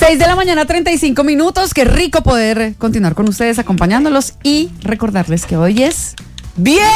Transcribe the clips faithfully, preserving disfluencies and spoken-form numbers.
seis de la mañana, treinta y cinco minutos. Qué rico poder continuar con ustedes acompañándolos y recordarles que hoy es ¡Viernes!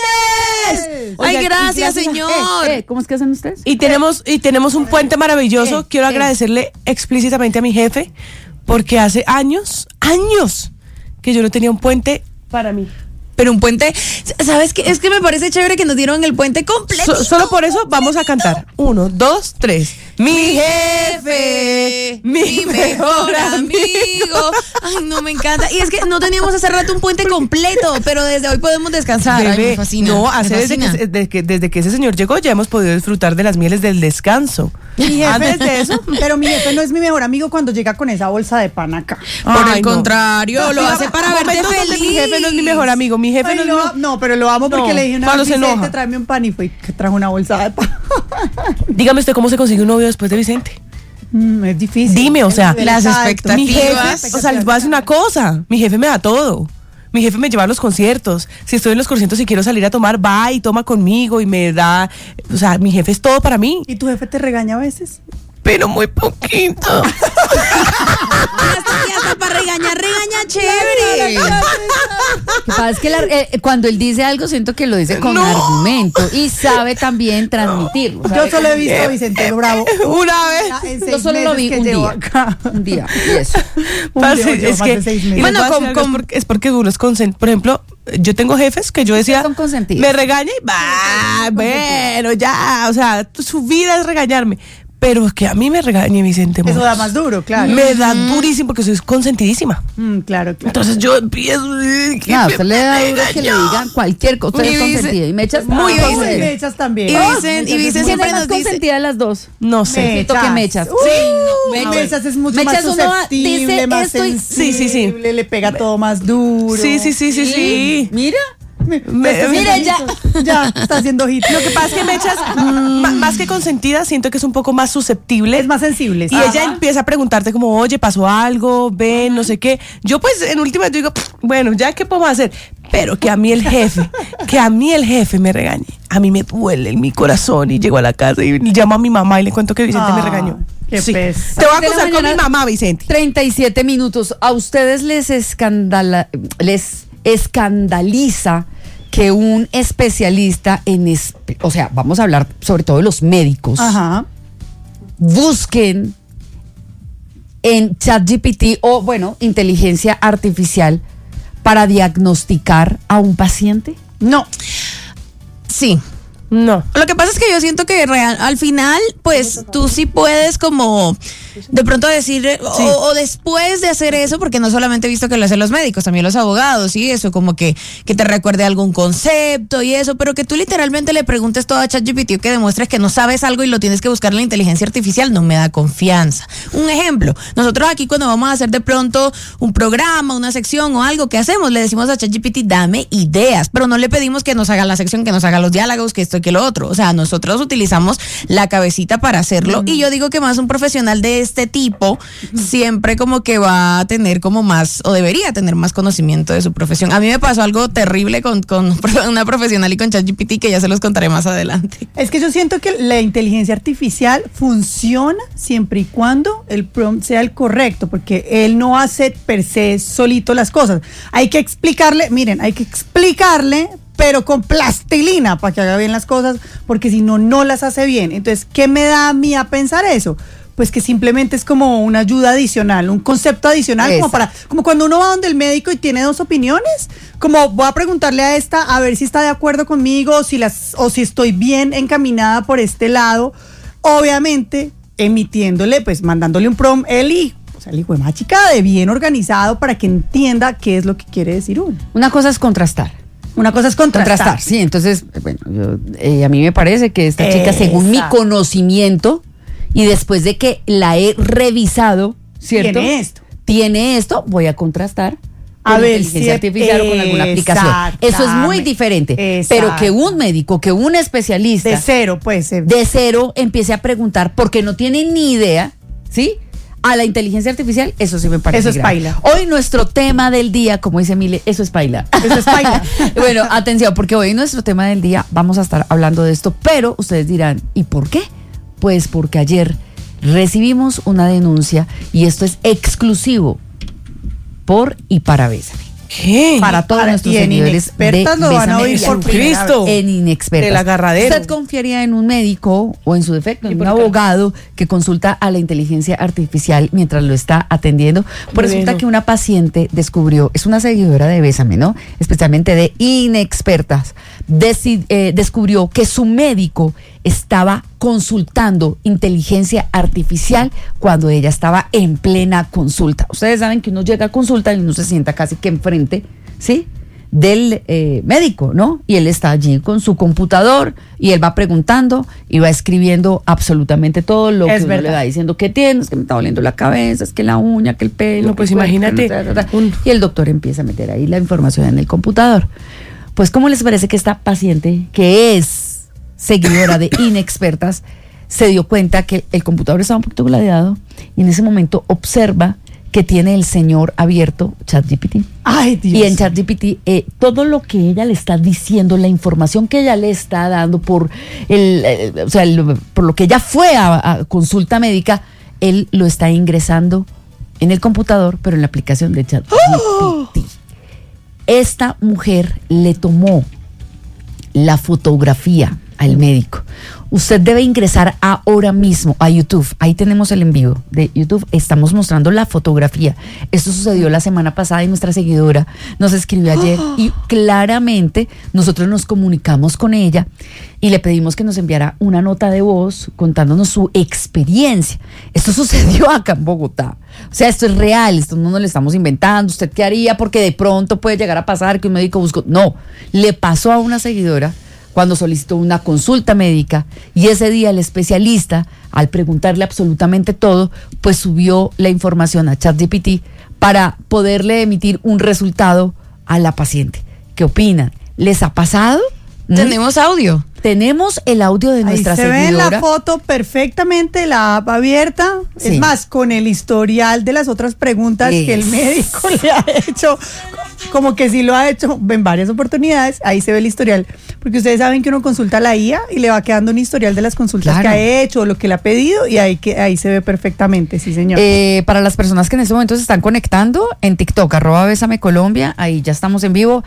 Oiga, ¡Ay, gracias, y señor! Eh, eh, ¿Cómo es que hacen ustedes? Y tenemos, y tenemos un puente maravilloso. Eh, Quiero eh. agradecerle explícitamente a mi jefe, porque hace años, años, que yo no tenía un puente para mí. Pero un puente, ¿sabes qué? Es que me parece chévere que nos dieron el puente completo. So, solo por eso vamos a cantar. Uno, dos, tres. Mi jefe, mi mejor amigo. Ay, no, me encanta. Y es que no teníamos hace rato un puente completo, pero desde hoy podemos descansar. Ay, Bebé, me fascina. no, me hace desde fascina. que, desde, que, desde que ese señor llegó ya hemos podido disfrutar de las mieles del descanso. Mi jefe, Antes de eso, pero mi jefe no es mi mejor amigo cuando llega con esa bolsa de pan acá. Por Ay, el no. contrario, lo Mira, hace para verte momentos donde feliz. Mi jefe no es mi mejor amigo, mi jefe Ay, no es lo- mi... no, pero lo amo porque No, le dije una cuando vez, se Vicente, enoja. tráeme un pan y fue que trajo una bolsa de pan. Dígame usted cómo se consigue un novio después de Vicente. Mm, es difícil. Dime, o sea, El nivel las es alto. expectativas. Mi Expectativas. jefe, o sea, les voy a decir una cosa, mi jefe me da todo. Mi jefe me lleva a los conciertos. Si estoy en los conciertos y quiero salir a tomar, va y toma conmigo y me da, o sea, mi jefe es todo para mí. ¿Y tu jefe te regaña a veces? Pero muy poquito. Hasta, y hasta para regañar, regaña chévere. Lo que pasa es que la- eh, cuando él dice algo, siento que lo dice con No. argumento y sabe también transmitirlo. Yo ¿sabe? solo he visto a Vicente Bravo Una vez. Ah, en Yo seis solo lo meses vi que un llevo día. acá. Un día, y eso. Un Parce, día, llevo es más que, de seis y meses. les Bueno, voy a decir con- algo, es con- porque, es porque uno es consentido. Por ejemplo, yo tengo jefes que yo decía, son consentidos. me regaña y va, bueno, ya, o sea, su vida es regañarme. Pero que a mí me regañe Vicente Eso Moros. da más duro, claro. Me da durísimo porque soy consentidísima. Mm, claro, claro. Entonces yo empiezo. uy, que No, a me usted le da duro que le regañó. digan cualquier cosa. Usted Y es dice- consentida. Y me echas Muy ah, bien, pues, Y sí. me echas también. Y Ah, dicen- Mechas y es dicen muy- ¿Quién siempre es más nos dice- consentida de las dos? No sé. Me- Siento que mechas. Uy, Sí, no, Mechas es mucho Mechas más uno susceptible, dice más esto y- sensible, Sí, sí, sí. le pega todo más duro. Sí, sí, sí, sí, sí. Mira. Me- Me- está mira, haciendo ojitos. Ya, está haciendo ojitos. Lo que pasa es que Mechas, ma- más que consentida, siento que es un poco más susceptible. Es más sensible. Y sí. ella empieza a preguntarte como, oye, pasó algo, ven, no sé qué. Yo pues en última yo digo, "Pff, bueno, ya qué podemos hacer. Pero que a mí el jefe, que a mí el jefe me regañe. A mí me duele en mi corazón y llego a la casa y llamo a mi mamá y le cuento que Vicente Ah, me regañó. qué Sí. pesar. Te voy a De la acusar con mi mañana- mamá, Vicente. treinta y siete minutos. ¿A ustedes les escandala, les escandaliza que un especialista en, espe- o sea, vamos a hablar sobre todo de los médicos, Ajá. busquen en ChatGPT o, bueno, inteligencia artificial para diagnosticar a un paciente? No. Sí. No. Lo que pasa es que yo siento que real, al final, pues tú sí puedes como de pronto decir, eh, Sí. o, o después de hacer eso, porque no solamente he visto que lo hacen los médicos, también los abogados y eso, como que, que te recuerde algún concepto y eso, pero que tú literalmente le preguntes todo a ChatGPT o que demuestres que no sabes algo y lo tienes que buscar en la inteligencia artificial, no me da confianza. Un ejemplo, nosotros aquí cuando vamos a hacer de pronto un programa, una sección o algo, ¿qué hacemos? Le decimos a ChatGPT, dame ideas, pero no le pedimos que nos haga la sección, que nos haga los diálogos, que esto y que lo otro. O sea, nosotros utilizamos la cabecita para hacerlo y yo digo que más un profesional de este tipo siempre como que va a tener como más, o debería tener más conocimiento de su profesión. A mí me pasó algo terrible con, con una profesional y con ChatGPT que ya se los contaré más adelante. Es que yo siento que la inteligencia artificial funciona siempre y cuando el prompt sea el correcto, porque él no hace per se solito las cosas. Hay que explicarle, miren, hay que explicarle, pero con plastilina para que haga bien las cosas, porque si no, no las hace bien. Entonces, ¿qué me da a mí a pensar eso? Pues que simplemente es como una ayuda adicional, un concepto adicional, como Eso. para, como cuando uno va donde el médico y tiene dos opiniones, como voy a preguntarle a esta a ver si está de acuerdo conmigo, o si las, o si estoy bien encaminada por este lado, obviamente emitiéndole, pues mandándole un prompt, él y, o sea, el hijo de más chica de bien organizado para que entienda qué es lo que quiere decir uno. Una cosa es contrastar. Una cosa es contrastar. Contrastar, sí. Entonces, bueno, yo, eh, a mí me parece que esta chica, según mi Exacto. conocimiento, y después de que la he revisado, ¿cierto? Tiene esto. Tiene esto, voy a contrastar A con ver inteligencia si- artificial o con alguna aplicación. Eso es muy exactamente. diferente. Exacto. Pero que un médico, que un especialista De cero, pues. eh, de cero empiece a preguntar porque no tiene ni idea, ¿sí? A la inteligencia artificial, eso sí me parece Eso es grave. paila. Hoy nuestro tema del día, como dice Mile, eso es paila. Eso es paila. Bueno, atención, porque hoy nuestro tema del día vamos a estar hablando de esto, pero ustedes dirán, ¿y por qué? Pues porque ayer recibimos una denuncia y esto es exclusivo por y para Bésame. ¿Qué? Para todos Para- nuestros y en seguidores Inexpertas de lo van a Bésame oír por Cristo. primera Cristo. vez. En Inexpertas. Del agarradero. ¿Usted confiaría en un médico o en su defecto en ¿Y un por qué? abogado que consulta a la inteligencia artificial mientras lo está atendiendo? Pues resulta Bueno. que una paciente descubrió, es una seguidora de Bésame, ¿no? Especialmente de Inexpertas, deci- eh, descubrió que su médico estaba consultando inteligencia artificial cuando ella estaba en plena consulta. Ustedes saben que uno llega a consulta y uno se sienta casi que enfrente, ¿sí?, del eh, médico, ¿no? Y él está allí con su computador y él va preguntando y va escribiendo absolutamente todo lo Es que uno le verdad. va diciendo. ¿Qué tienes? Que me está doliendo la cabeza, es que la uña, que el pelo. No, que pues el cuerpo, imagínate, que no, ta, ta, ta. un- Y el doctor empieza a meter ahí la información en el computador. Pues, ¿cómo les parece que esta paciente, que es seguidora de Inexpertas, se dio cuenta que el computador estaba un poquito gladiado y en ese momento observa que tiene el señor abierto ChatGPT? Ay, Dios. Y en ChatGPT, eh, todo lo que ella le está diciendo, la información que ella le está dando por el, eh, o sea, el- por lo que ella fue a, a consulta médica, él lo está ingresando en el computador, pero en la aplicación de ChatGPT. Esta mujer le tomó la fotografía al médico. Usted debe ingresar ahora mismo a YouTube. Ahí tenemos el envío de YouTube. Estamos mostrando la fotografía. Esto sucedió la semana pasada y nuestra seguidora nos escribió ayer y claramente nosotros nos comunicamos con ella y le pedimos que nos enviara una nota de voz contándonos su experiencia. Esto sucedió acá en Bogotá. O sea, esto es real, esto no nos lo estamos inventando. ¿Usted qué haría? Porque de pronto puede llegar a pasar que un médico buscó. No, le pasó a una seguidora cuando solicitó una consulta médica y ese día el especialista, al preguntarle absolutamente todo, pues subió la información a ChatGPT para poderle emitir un resultado a la paciente. ¿Qué opinan? ¿Les ha pasado? ¿Mm? Tenemos audio. Tenemos el audio de Ahí nuestra se ve en seguidora. la foto perfectamente la app abierta. Sí. Es más, con el historial de las otras preguntas que el Yes. médico le ha hecho, como que sí lo ha hecho en varias oportunidades. Ahí se ve el historial. Porque ustedes saben que uno consulta a la I A y le va quedando un historial de las consultas Claro. que ha hecho, lo que le ha pedido, y ahí, que, ahí se ve perfectamente, sí, señor. Eh, para las personas que en este momento se están conectando en TikTok, arroba Bésame Colombia, ahí ya estamos en vivo.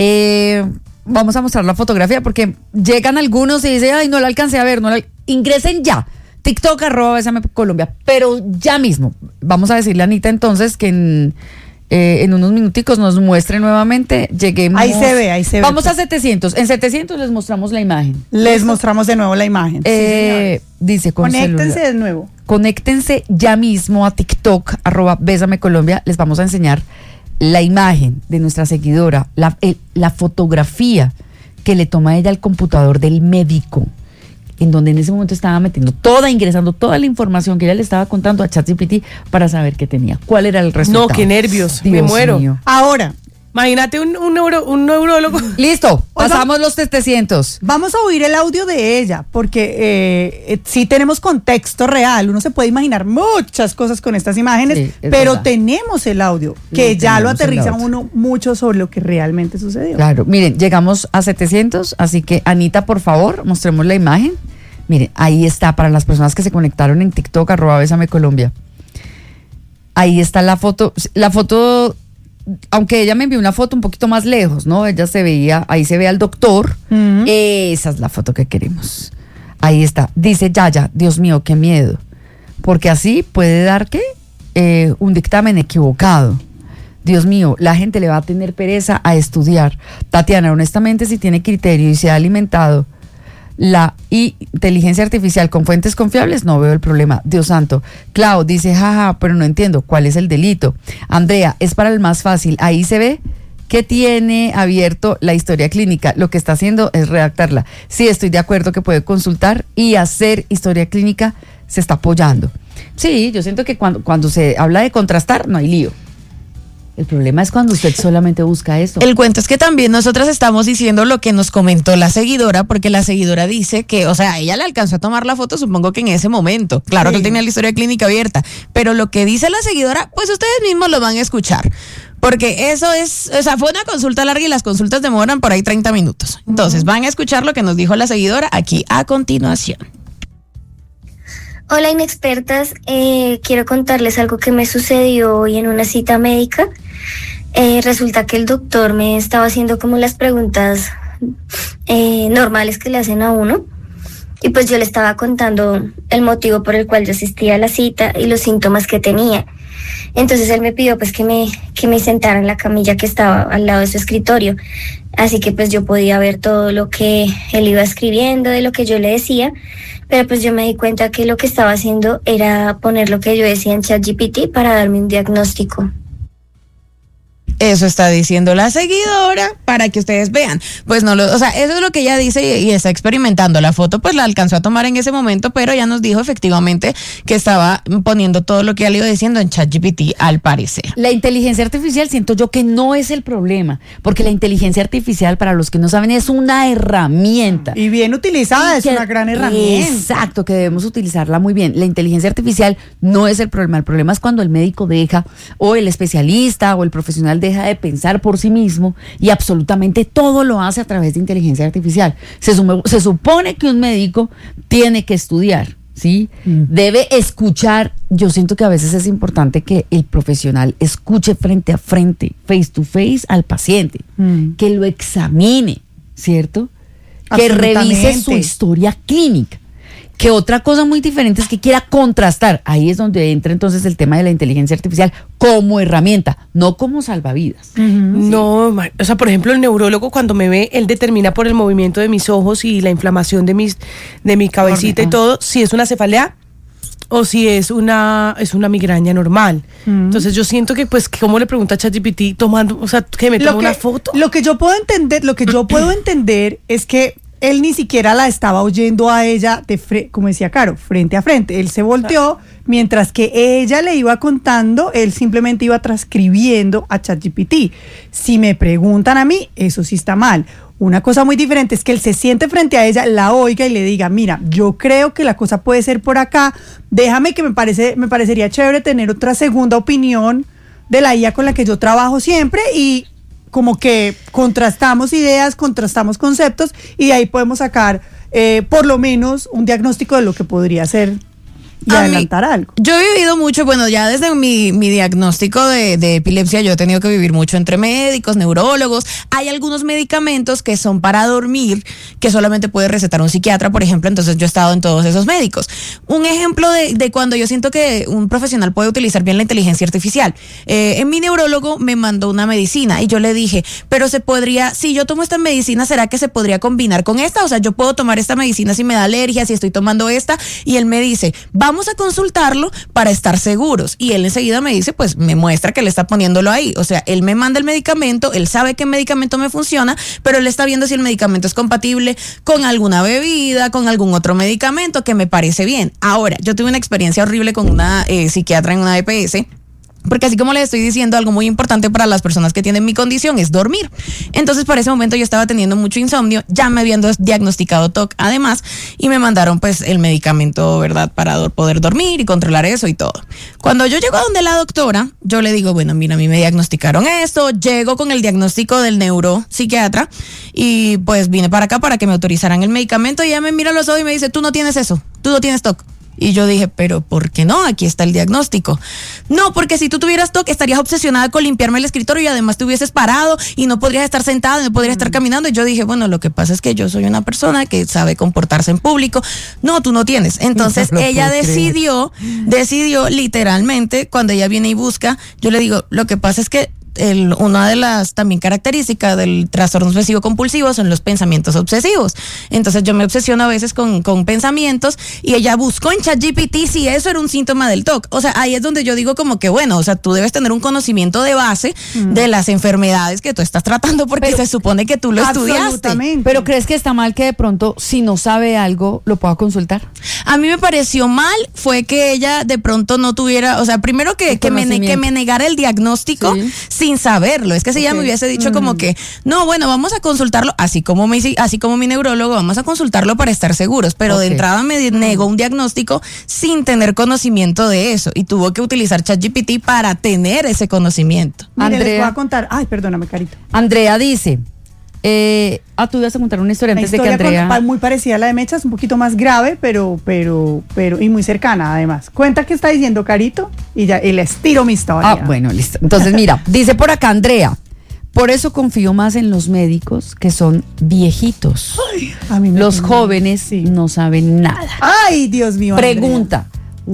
Eh, vamos a mostrar la fotografía porque llegan algunos y dicen, ay, no la alcancé a ver, no la... ingresen ya. TikTok, arroba Bésame Colombia, pero ya mismo. Vamos a decirle a Anita entonces que en, eh, en unos minuticos nos muestre nuevamente, lleguemos. Ahí se ve, ahí se ve. Vamos a setecientos. En setecientos les mostramos la imagen. Les mostramos de nuevo la imagen. Eh, dice con Conéctense celular. de nuevo. Conéctense ya mismo a TikTok, arroba Bésame Colombia. Les vamos a enseñar la imagen de nuestra seguidora, la, el- la fotografía que le toma ella al computador del médico, en donde en ese momento estaba metiendo toda, ingresando toda la información que ella le estaba contando a ChatGPT para saber qué tenía, cuál era el resultado. No, qué nervios, me Dios muero. mío. Ahora, Imagínate un, un, neuro- un neurólogo. Listo, Oiga. pasamos los setecientos. vamos a oír el audio de ella, porque eh, eh, sí tenemos contexto real. Uno se puede imaginar muchas cosas con estas imágenes, Sí, es pero verdad. tenemos el audio, que Sí, ya lo tenemos el aterriza audio. uno mucho sobre lo que realmente sucedió. Claro, miren, llegamos a setecientos, así que Anita, por favor, mostremos la imagen. Miren, ahí está, para las personas que se conectaron en TikTok, arroba Bésame Colombia. Ahí está la foto, la foto, aunque ella me envió una foto un poquito más lejos, ¿no? Ella se veía, ahí se ve al doctor. Ujú. Esa es la foto que queremos. Ahí está. Dice Yaya, Dios mío, qué miedo. Porque así puede dar, ¿qué? Eh, un dictamen equivocado. Dios mío, la gente le va a tener pereza a estudiar. Tatiana, honestamente, si tiene criterio y se ha alimentado la inteligencia artificial con fuentes confiables, no veo el problema. Dios santo. Clau dice, jaja, pero no entiendo cuál es el delito. Andrea, es para el más fácil. Ahí se ve que tiene abierto la historia clínica. Lo que está haciendo es redactarla. Sí, estoy de acuerdo que puede consultar y hacer historia clínica, se está apoyando. Sí, yo siento que cuando, cuando se habla de contrastar, no hay lío. El problema es cuando usted solamente busca esto. El cuento es que también nosotras estamos diciendo lo que nos comentó la seguidora, porque la seguidora dice que, o sea, ella le alcanzó a tomar la foto, supongo que en ese momento. Claro Sí. que él tenía la historia clínica abierta, pero lo que dice la seguidora, pues ustedes mismos lo van a escuchar. Porque eso es, o sea, fue una consulta larga y las consultas demoran por ahí treinta minutos. Entonces, van a escuchar lo que nos dijo la seguidora aquí a continuación. Hola inexpertas, eh, quiero contarles algo que me sucedió hoy en una cita médica. Eh, resulta que el doctor me estaba haciendo como las preguntas eh, normales que le hacen a uno, y pues yo le estaba contando el motivo por el cual yo asistía a la cita y los síntomas que tenía. Entonces él me pidió pues que me, que me sentara en la camilla que estaba al lado de su escritorio, así que pues yo podía ver todo lo que él iba escribiendo, de lo que yo le decía, pero pues yo me di cuenta que lo que estaba haciendo era poner lo que yo decía en ChatGPT para darme un diagnóstico. Eso está diciendo la seguidora para que ustedes vean. Pues no lo, o sea, eso es lo que ella dice y, y está experimentando. La foto pues la alcanzó a tomar en ese momento, pero ya nos dijo efectivamente que estaba poniendo todo lo que ella le iba diciendo en ChatGPT al parecer. La inteligencia artificial siento yo que no es el problema, porque la inteligencia artificial, para los que no saben, es una herramienta. Y bien utilizada, es que, una gran herramienta. Exacto, que debemos utilizarla muy bien. La inteligencia artificial no es el problema. El problema es cuando el médico deja, o el especialista, o el profesional deja de pensar por sí mismo y absolutamente todo lo hace a través de inteligencia artificial. Se, sume, se supone que un médico tiene que estudiar, ¿sí? Mm. Debe escuchar. Yo siento que a veces es importante que el profesional escuche frente a frente, face to face al paciente, mm. que lo examine, ¿cierto? Que revise su historia clínica. Que otra cosa muy diferente es que quiera contrastar. Ahí es donde entra entonces el tema de la inteligencia artificial como herramienta, no como salvavidas. Uh-huh. No, sí. O sea, por ejemplo, el neurólogo cuando me ve, él determina por el movimiento de mis ojos y la inflamación de mis de mi cabecita y todo, si es una cefalea o si es una es una migraña normal. Uh-huh. Entonces yo siento que pues cómo le pregunta a ChatGPT tomando, o sea, que me toma una foto. Lo que yo puedo entender, lo que yo puedo entender es que él ni siquiera la estaba oyendo a ella, de fre- como decía Caro, frente a frente. Él se volteó, mientras que ella le iba contando, él simplemente iba transcribiendo a ChatGPT. Si me preguntan a mí, eso sí está mal. Una cosa muy diferente es que él se siente frente a ella, la oiga y le diga, mira, yo creo que la cosa puede ser por acá, déjame que me parece, me parecería chévere tener otra segunda opinión de la I A con la que yo trabajo siempre, y como que contrastamos ideas, contrastamos conceptos, y de ahí podemos sacar eh, por lo menos un diagnóstico de lo que podría ser y a adelantar mí, algo. Yo he vivido mucho, bueno, ya desde mi, mi diagnóstico de, de epilepsia yo he tenido que vivir mucho entre médicos, neurólogos. Hay algunos medicamentos que son para dormir que solamente puede recetar un psiquiatra, por ejemplo, entonces yo he estado en todos esos médicos. Un ejemplo de, de cuando yo siento que un profesional puede utilizar bien la inteligencia artificial. Eh, en mi neurólogo me mandó una medicina y yo le dije, pero se podría, si yo tomo esta medicina, ¿será que se podría combinar con esta? O sea, yo puedo tomar esta medicina si me da alergia, si estoy tomando esta, y él me dice, vamos Vamos a consultarlo para estar seguros. Y él enseguida me dice, pues me muestra que él está poniéndolo ahí. O sea, él me manda el medicamento, él sabe qué medicamento me funciona, pero él está viendo si el medicamento es compatible con alguna bebida, con algún otro medicamento, que me parece bien. Ahora, yo tuve una experiencia horrible con una eh, psiquiatra en una E P S. Porque así como les estoy diciendo, algo muy importante para las personas que tienen mi condición es dormir. Entonces, para ese momento yo estaba teniendo mucho insomnio, ya me habían diagnosticado T O C además, y me mandaron pues el medicamento, ¿verdad?, para do- poder dormir y controlar eso y todo. Cuando yo llego a donde la doctora, yo le digo, bueno, mira, a mí me diagnosticaron esto, llego con el diagnóstico del neuropsiquiatra y pues vine para acá para que me autorizaran el medicamento, y ella me mira a los ojos y me dice, tú no tienes eso, tú no tienes T O C. Y yo dije, pero ¿por qué no? Aquí está el diagnóstico. No, porque si tú tuvieras T O C estarías obsesionada con limpiarme el escritorio y además te hubieses parado y no podrías estar sentada, no podrías estar caminando. Y yo dije, bueno, lo que pasa es que yo soy una persona que sabe comportarse en público. No, tú no tienes. Entonces no ella decidió, creer. decidió literalmente, cuando ella viene y busca, yo le digo, lo que pasa es que El, una de las también características del trastorno obsesivo compulsivo son los pensamientos obsesivos. Entonces yo me obsesiono a veces con, con pensamientos, y ella buscó en ChatGPT si eso era un síntoma del T O C. O sea, ahí es donde yo digo como que bueno, o sea, tú debes tener un conocimiento de base mm. de las enfermedades que tú estás tratando, porque pero, se supone que tú lo estudiaste. Pero ¿crees que está mal que de pronto, si no sabe algo, lo pueda consultar? A mí me pareció mal fue que ella de pronto no tuviera, o sea, primero que, que, me, que me negara el diagnóstico sí. sin saberlo. Es que si okay. ella me hubiese dicho mm. como que, no, bueno, vamos a consultarlo, así como mi, así como mi neurólogo, vamos a consultarlo para estar seguros, pero okay. de entrada me negó un diagnóstico sin tener conocimiento de eso, y tuvo que utilizar ChatGPT para tener ese conocimiento. Mire, Andrea, les voy a contar, ay, perdóname, Carito. Andrea dice, Eh, ah, tú ibas a contar una historia Una antes de que historia Andrea... con- muy parecida a la de Mechas, un poquito más grave, pero, pero, pero, y muy cercana además. Cuenta qué está diciendo Carito y ya, y les tiro mi historia. Ah, bueno, listo. Entonces, mira, dice por acá Andrea, por eso confío más en los médicos que son viejitos. A mí me Los tiene- jóvenes sí. no saben nada. Ay, Dios mío. Andrea. Pregunta,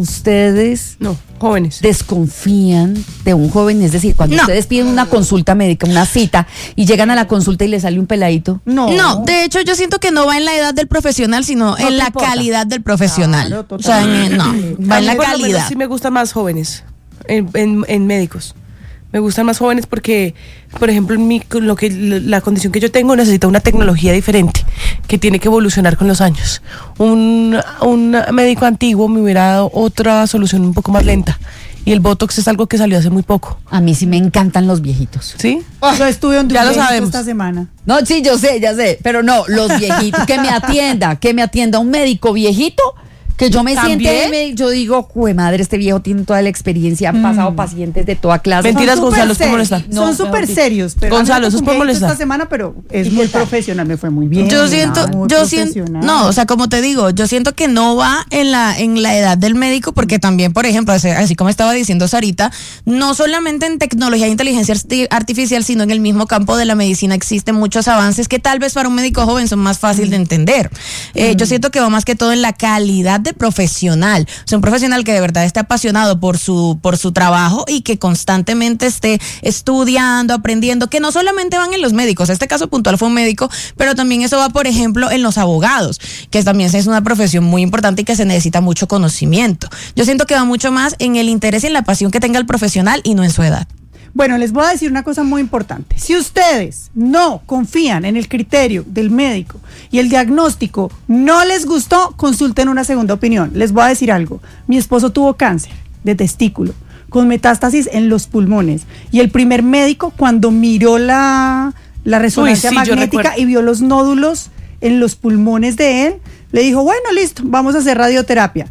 ¿ustedes No, jóvenes. desconfían de un joven? Es decir, cuando No. ustedes piden una consulta médica, una cita, y llegan a la consulta y le sale un peladito. No. No, de hecho yo siento que no va en la edad del profesional, sino No en te la importa. calidad del profesional. Claro, o sea, en- no, va en la Por lo menos calidad. sí me gustan más jóvenes en, en- en médicos. Me gustan más jóvenes porque, por ejemplo, en mi, con lo que, la condición que yo tengo necesita una tecnología diferente que tiene que evolucionar con los años. Un, un médico antiguo me hubiera dado otra solución un poco más lenta. Y el Botox es algo que salió hace muy poco. A mí sí me encantan los viejitos. ¿Sí? Yo estuve donde Ya un lo viejito sabemos. esta semana. No, sí, yo sé, ya sé, pero no, los viejitos, que me atienda, que me atienda un médico viejito, que yo me ¿También? siente, me- yo digo, jue madre, este viejo tiene toda la experiencia, han pasado pacientes de toda clase. Mentiras, Son Gonzalo, súper ¿cómo serios, está? No, Son mejor súper dicho. serios. Pero Gonzalo, ando eso es con por viejito molestar. esta semana, pero es ¿Y muy qué tal? profesional, me fue muy bien. Yo siento, muy yo siento, profesional. no, o sea, como te digo, yo siento que no va en la en la edad del médico, porque también, por ejemplo, así, así como estaba diciendo Sarita, no solamente en tecnología e inteligencia arti- artificial, sino en el mismo campo de la medicina existen muchos avances que tal vez para un médico joven son más fáciles de entender. Eh, Yo siento que va más que todo en la calidad de profesional, o sea, un profesional que de verdad esté apasionado por su por su trabajo y que constantemente esté estudiando, aprendiendo, que no solamente van en los médicos, este caso puntual fue un médico, pero también eso va, por ejemplo, en los abogados, que también es una profesión muy importante y que se necesita mucho conocimiento. Yo siento que va mucho más en el interés y en la pasión que tenga el profesional y no en su edad. Bueno, les voy a decir una cosa muy importante. Si ustedes no confían en el criterio del médico y el diagnóstico no les gustó, consulten una segunda opinión. Les voy a decir algo. Mi esposo tuvo cáncer de testículo con metástasis en los pulmones y el primer médico, cuando miró la, la resonancia Uy, sí, yo magnética recuerdo. y vio los nódulos en los pulmones de él, le dijo, bueno, listo, vamos a hacer radioterapia.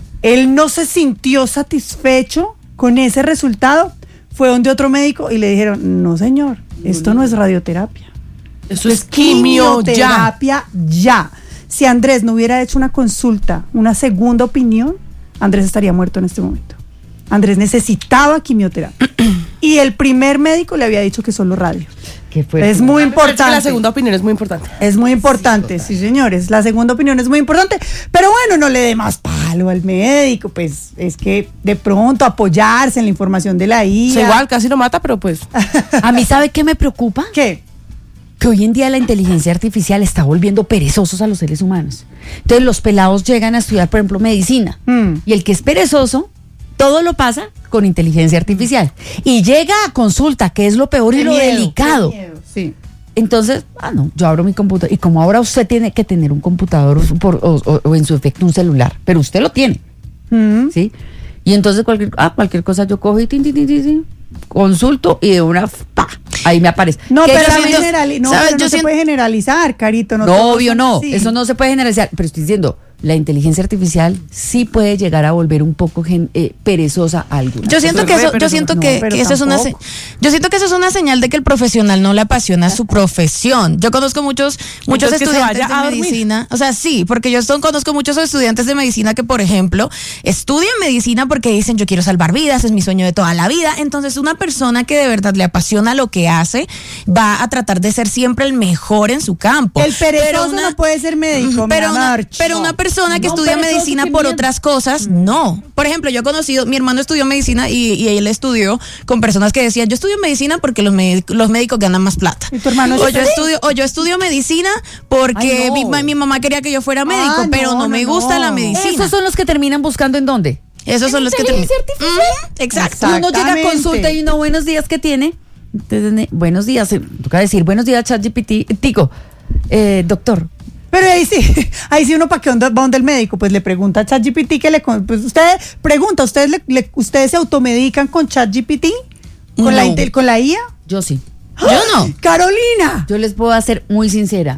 Él no se sintió satisfecho con ese resultado. Fue donde otro médico y le dijeron, no señor, esto no es radioterapia. Eso es quimio ya. quimioterapia ya. Si Andrés no hubiera hecho una consulta, una segunda opinión, Andrés estaría muerto en este momento. Andrés necesitaba quimioterapia. Y el primer médico le había dicho que solo radio. ¿Qué fue? Es muy Me parece que importante. la segunda opinión es muy importante. Es muy importante, sí, señores. La segunda opinión es muy importante. Pero bueno, no le dé más palo al médico. Pues es que de pronto apoyarse en la información de la I A. O sea, igual casi lo mata, pero pues. A mí, ¿sabe qué me preocupa? ¿Qué? Que hoy en día la inteligencia artificial está volviendo perezosos a los seres humanos. Entonces los pelados llegan a estudiar, por ejemplo, medicina. Mm. Y el que es perezoso, todo lo pasa con inteligencia artificial. Y llega a consulta, que es lo peor y Qué lo miedo, delicado. qué miedo, sí. Entonces, ah, no, yo abro mi computador. Y como ahora usted tiene que tener un computador por- o, o- o en su efecto un celular, pero usted lo tiene, Mm. ¿sí? Y entonces cualquier, ah, cualquier cosa yo cojo y tin, tin, tin, tin, tin, consulto y de una, pa, ahí me aparece. No, ¿Qué pero, yo no, siento- generali- no, ¿sabes? pero no Yo se siento- puede generalizar, Carito. No, No, todos obvio son no, así. eso no se puede generalizar, pero estoy diciendo, la inteligencia artificial sí puede llegar a volver un poco gen- eh, perezosa a alguna. Yo siento Soy que re eso, yo perezosa. siento No, que, pero que eso es una se- tampoco. yo siento que eso es una señal de que el profesional no le apasiona su profesión. Yo conozco muchos, muchos Entonces, que se estudiantes vaya de a dormir. medicina. O sea, sí, porque yo son- conozco muchos estudiantes de medicina que, por ejemplo, estudian medicina porque dicen yo quiero salvar vidas, es mi sueño de toda la vida. Entonces, una persona que de verdad le apasiona lo que hace, va a tratar de ser siempre el mejor en su campo. El perezoso Pero una- no puede ser médico, pero mi una, amor. pero una persona que No, estudia perezoso, medicina qué por miedo. otras cosas, no. Por ejemplo, yo he conocido, mi hermano estudió medicina y, y él estudió con personas que decían, yo estudio medicina porque los, médic- los médicos ganan más plata. ¿Y tu hermano es o yo feliz? estudio O yo estudio medicina porque Ay, no. mi, ma- mi mamá quería que yo fuera médico, Ah, pero no, no, me no, gusta no. la medicina. Esos son los que terminan buscando en dónde. Esos son los que terminan. Inteligencia artificial. Ujú, exacto. Uno llega a Exactamente. consulta y no, buenos días, ¿qué tiene? Entonces, ne- buenos días, eh, toca decir, buenos días, ChatGPT, Tico, eh, doctor. Pero ahí sí, ahí sí uno para qué onda- va donde el médico, pues le pregunta a ChatGPT que le con- pues usted pregunta, ¿ustedes le, le- ustedes se automedican con ChatGPT? ¿Con la No. Intel, con la I A? Yo sí. Yo no. Carolina. Yo les puedo hacer muy sincera.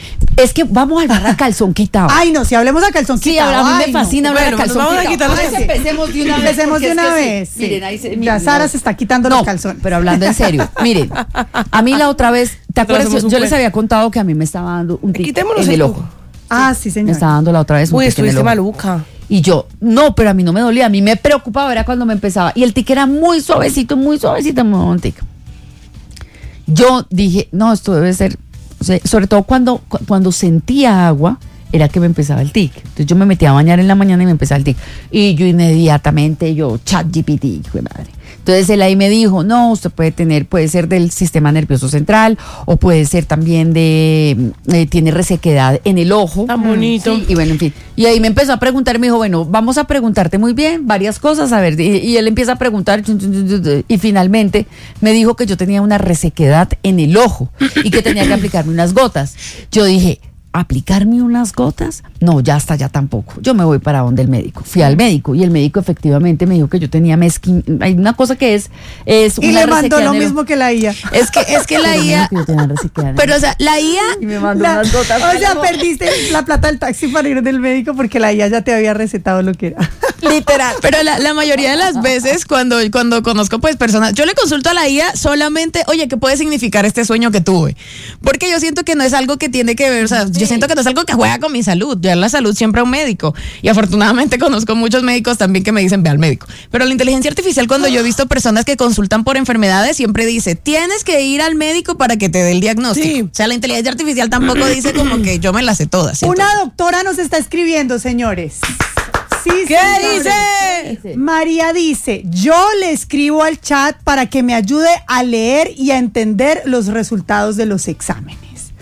Es que vamos a hablar a calzón quitado. Ay, no, si hablemos a calzón Sí, quitado. a mí me ay, fascina no. hablar Bueno, a calzón vamos a quitado. quitar los Ay, empecemos de una vez. Empecemos porque de es una que sí. vez. sí. Miren, ahí se, Ya miren, Sara no. se está quitando No, los calzones. pero hablando en serio, miren, a mí la otra vez, ¿te acuerdas? hacemos Yo, un yo les cuento. había contado que a mí me estaba dando un tic Quitémonos en el el ojo. Ah, sí, Me señor. estaba dando la otra vez un Uy, tic en el estuviste ojo. maluca. Y yo, no, pero a mí no me dolía, a mí me preocupaba, era cuando me empezaba. Y el tic era muy suavecito, muy suavecito, muy un tic. Yo dije, no, esto debe ser, o sea, sobre todo cuando, cu- cuando sentía agua, era que me empezaba el tic. Entonces yo me metía a bañar en la mañana y me empezaba el tic. Y yo inmediatamente, yo, ChatGPT, hijo de madre. Entonces él ahí me dijo, no, usted puede tener, puede ser del sistema nervioso central o puede ser también de, eh, tiene resequedad en el ojo. Tan bonito. Sí, y bueno, en fin. Y ahí me empezó a preguntar, me dijo, bueno, vamos a preguntarte muy bien varias cosas, a ver. Y, y él empieza a preguntar y finalmente me dijo que yo tenía una resequedad en el ojo y que tenía que aplicarme unas gotas. Yo dije, ¿aplicarme unas gotas? No, ya hasta ya tampoco. Yo me voy para donde el médico. Fui al médico y el médico efectivamente me dijo que yo tenía mezquin... Hay una cosa que es... es Y una le mandó resequedad lo en el mismo ojo. que la I A. Es que, es que la Pero me I A. dijo que yo tenía resequedad en el Pero, o ojo. sea, la I A. Y me mandó La- unas gotas. o sea, pero- perdiste la plata del taxi para ir del médico porque la I A ya te había recetado lo que era. Literal. Pero la, la mayoría de las veces cuando, cuando conozco pues personas, yo le consulto a la I A solamente, oye, ¿qué puede significar este sueño que tuve? Porque yo siento que no es algo que tiene que ver, o sea, yo siento que no es algo que juega con mi salud. Yo en la salud siempre a un médico. Y afortunadamente conozco muchos médicos también que me dicen, ve al médico. Pero la inteligencia artificial, cuando yo he visto personas que consultan por enfermedades, siempre dice, tienes que ir al médico para que te dé el diagnóstico. Sí. O sea, la inteligencia artificial tampoco dice como que yo me las sé todas. ¿cierto? Una doctora nos está escribiendo, señores. Sí, ¿Qué señores. dice? María dice, yo le escribo al chat para que me ayude a leer y a entender los resultados de los exámenes.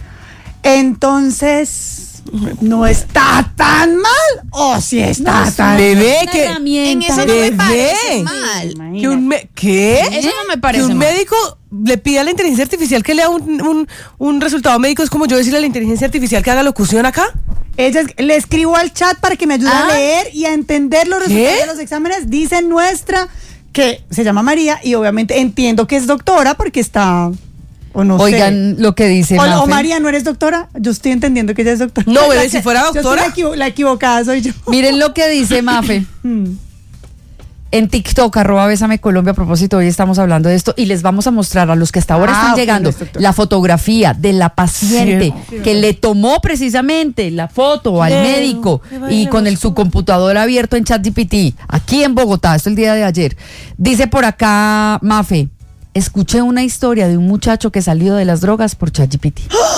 Entonces, ¿no está tan mal? ¿O sí está tan Bebé, Una que. herramienta. En eso no me Bebé. parece mal. Que un me- ¿Qué? Eso no me parece Que un mal. médico le pida a la inteligencia artificial que lea un, un, un resultado médico. Es como yo decirle a la inteligencia artificial que haga locución acá. Ella es- le escribo al chat para que me ayude Ah. a leer y a entender los ¿Qué? resultados de los exámenes. Dice nuestra que se llama María y obviamente entiendo que es doctora porque está, o no Oigan sé. lo que dice O, o Mafe. María, ¿no eres doctora? Yo estoy entendiendo que ella es doctora. No, bebé, La si que- fuera yo estoy doctora. la, equivo- la equivocada soy yo. Miren lo que dice Mafe. Mm. En TikTok, arroba Bésame Colombia, a propósito, hoy estamos hablando de esto y les vamos a mostrar a los que hasta ahora Ah, están ok, llegando los doctores. la fotografía de la paciente Sí. que le tomó precisamente la foto al Claro, médico qué y vaina con el, más su computador abierto en ChatGPT, aquí en Bogotá, esto el día de ayer. Dice por acá Mafe, escuché una historia de un muchacho que salió de las drogas por ChatGPT.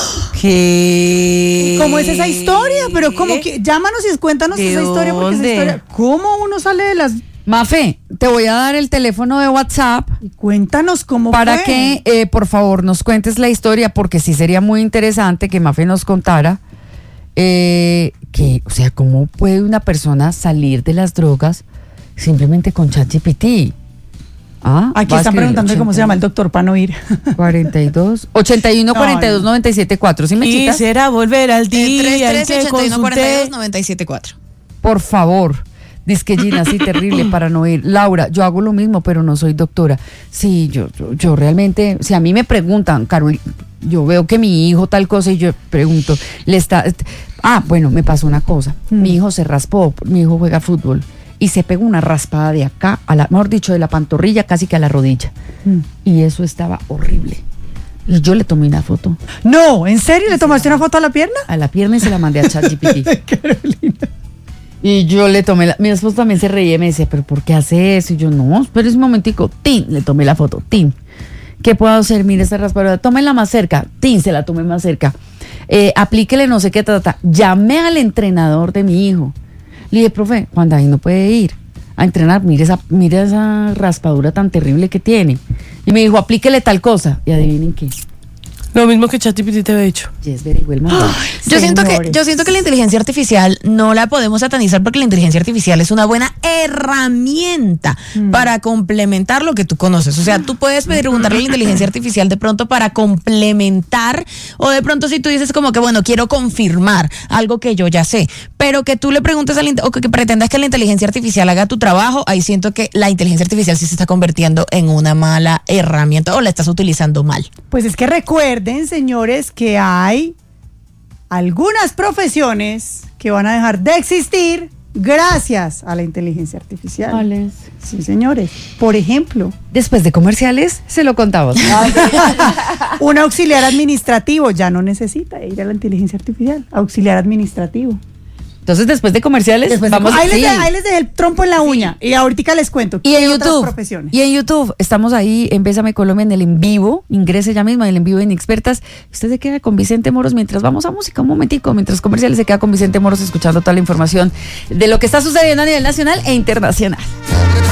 ¿Qué? ¿Cómo es esa historia? Pero como que llámanos y cuéntanos ¿De esa historia porque esa dónde? historia. ¿Cómo uno sale de las Mafe, te voy a dar el teléfono de WhatsApp y cuéntanos cómo para fue? que, eh, por favor, nos cuentes la historia, porque sí sería muy interesante que Mafe nos contara eh, que, o sea, cómo puede una persona salir de las drogas simplemente con ChatGPT. Ah, Aquí va a están escribir preguntando cómo se llama el doctor para no ir. cuarenta y dos, ochenta y uno, cuarenta y dos, noventa y siete, cuatro. ¿Sí me quitas? Quisiera volver al día en tres que tres ochenta y uno cuarenta y dos consulté. noventa y siete cuatro. Por favor. Dice que Gina, sí, terrible para no ir. Laura, yo hago lo mismo, pero no soy doctora. Sí, yo, yo, yo realmente, si a mí me preguntan, Carol, yo veo que mi hijo tal cosa y yo pregunto, le está, ah, bueno, me pasó una cosa. Mi hijo se raspó, mi hijo juega fútbol y se pegó una raspada de acá, a la, mejor dicho, de la pantorrilla casi que a la rodilla. Y eso estaba horrible. Y yo le tomé una foto No, ¿en serio? ¿Le tomaste una foto a la pierna? a la pierna y se la mandé a ChatGPT. Carolina. Y yo le tomé la, mi esposo también se reía y me decía, pero ¿por qué hace eso? Y yo, no, espera un momentico, tin, le tomé la foto, tin. ¿Qué puedo hacer? Mire esta raspadura, tómela más cerca, tin, se la tomé más cerca. Eh, aplíquele no sé qué, trata. Llamé al entrenador de mi hijo. Le dije, profe, Juan David no puede ir a entrenar, mire esa, mire esa raspadura tan terrible que tiene. Y me dijo, aplíquele tal cosa. Y adivinen qué. Lo mismo que ChatGPT te había dicho. Yes, very well, mamá. Yo siento, que, Señores. yo siento que la inteligencia artificial no la podemos satanizar porque la inteligencia artificial es una buena herramienta para complementar lo que tú conoces. O sea, tú puedes preguntarle a la inteligencia artificial de pronto para complementar o de pronto si tú dices como que, bueno, quiero confirmar algo que yo ya sé, pero que tú le preguntes a la, o que, que pretendas que la inteligencia artificial haga tu trabajo, ahí siento que la inteligencia artificial sí se está convirtiendo en una mala herramienta o la estás utilizando mal. Pues es que recuerden, señores, que hay algunas profesiones que van a dejar de existir gracias a la inteligencia artificial. ¿Cuáles? Sí, señores. Por ejemplo, Después de comerciales, se lo contamos. un auxiliar administrativo ya no necesita ir a la inteligencia artificial. Auxiliar administrativo. Entonces, después de comerciales, Después de- vamos ahí, les sí. de- ahí les dejé el trompo en la uña. Y ahorita les cuento. Y qué en otras YouTube, profesiones. y en YouTube, estamos ahí en Bésame Colombia en el en vivo, ingrese ya mismo en el en vivo en Inexpertas. Usted se queda con Vicente Moros mientras vamos a música, un momentico, mientras comerciales se queda con Vicente Moros escuchando toda la información de lo que está sucediendo a nivel nacional e internacional.